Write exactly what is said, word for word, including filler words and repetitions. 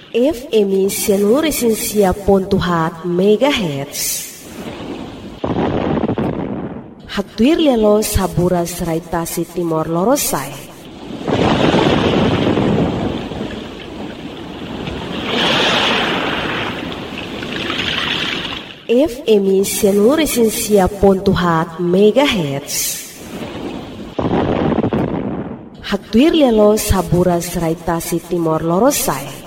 F M I Seluruh ponto hat megahertz. Haktuir lelo saburas raitasi Timor Lorosai. F M I Seluruh ponto hat megahertz. Haktuir lelo saburas raitasi Timor Lorosai.